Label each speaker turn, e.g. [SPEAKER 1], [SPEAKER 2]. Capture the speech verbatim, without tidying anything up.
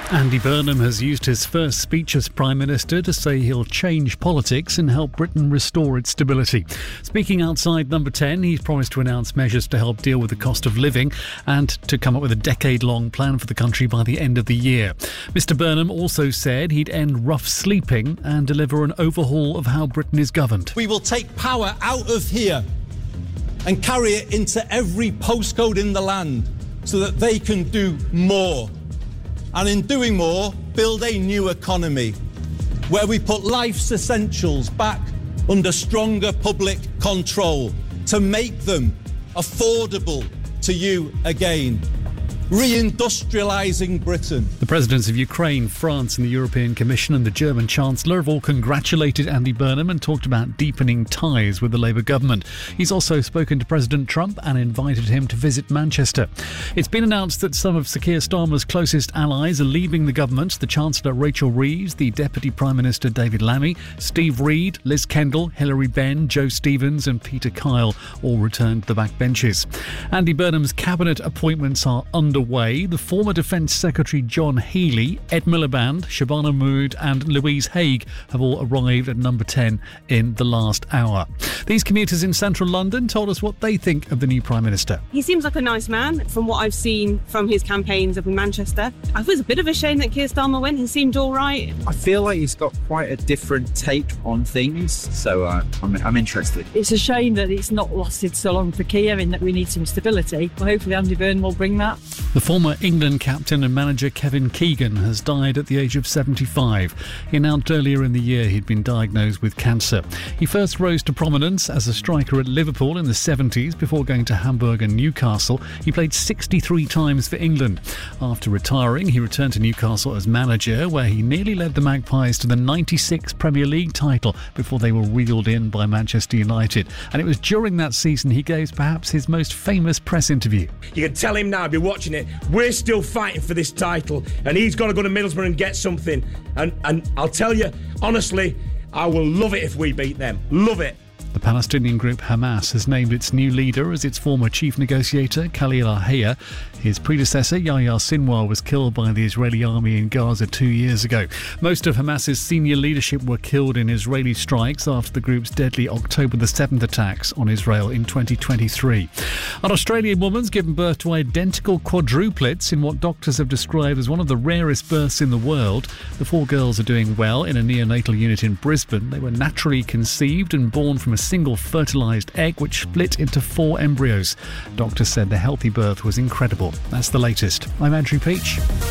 [SPEAKER 1] Andy Burnham has used his first speech as Prime Minister to say he'll change politics and help Britain restore its stability. Speaking outside Number ten, he's promised to announce measures to help deal with the cost of living and to come up with a decade-long plan for the country by the end of the year. Mister Burnham also said he'd end rough sleeping and deliver an overhaul of how Britain is governed.
[SPEAKER 2] We will take power out of here and carry it into every postcode in the land so that they can do more. And in doing more, build a new economy where we put life's essentials back under stronger public control to make them affordable to you again. Reindustrialising Britain.
[SPEAKER 1] The presidents of Ukraine, France and the European Commission and the German Chancellor have all congratulated Andy Burnham and talked about deepening ties with the Labour government. He's also spoken to President Trump and invited him to visit Manchester. It's been announced that some of Sir Keir Starmer's closest allies are leaving the government. The Chancellor Rachel Reeves, the Deputy Prime Minister David Lammy, Steve Reed, Liz Kendall, Hilary Benn, Joe Stevens and Peter Kyle all returned to the backbenches. Andy Burnham's cabinet appointments are under Underway. The former Defence Secretary John Healey, Ed Miliband, Shabana Mahmood and Louise Haigh have all arrived at Number ten in the last hour. These commuters in central London told us what they think of the new Prime Minister.
[SPEAKER 3] He seems like a nice man from what I've seen from his campaigns up in Manchester. I thought it was a bit of a shame that Keir Starmer went. He seemed all right.
[SPEAKER 4] I feel like he's got quite a different take on things, so uh, I'm, I'm interested.
[SPEAKER 5] It's a shame that it's not lasted so long for Keir in that we need some stability. Well, hopefully Andy Burnham will bring that.
[SPEAKER 1] The former England captain and manager Kevin Keegan has died at the age of seventy-five. He announced earlier in the year he'd been diagnosed with cancer. He first rose to prominence as a striker at Liverpool in the seventies before going to Hamburg and Newcastle. He played sixty-three times for England. After retiring, he returned to Newcastle as manager, where he nearly led the Magpies to the ninety-six Premier League title before they were reeled in by Manchester United. And it was during that season he gave perhaps his most famous press interview.
[SPEAKER 6] You can tell him now, I've been watching it, we're still fighting for this title and he's got to go to Middlesbrough and get something. And, and I'll tell you, honestly, I will love it if we beat them. Love it.
[SPEAKER 1] The Palestinian group Hamas has named its new leader as its former chief negotiator, Khalil al-Hayya. His predecessor, Yahya Sinwar, was killed by the Israeli army in Gaza two years ago. Most of Hamas's senior leadership were killed in Israeli strikes after the group's deadly October the seventh attacks on Israel in twenty twenty-three. An Australian woman's given birth to identical quadruplets in what doctors have described as one of the rarest births in the world. The four girls are doing well in a neonatal unit in Brisbane. They were naturally conceived and born from a single fertilised egg which split into four embryos. Doctors said the healthy birth was incredible. That's the latest. I'm Andrew Peach.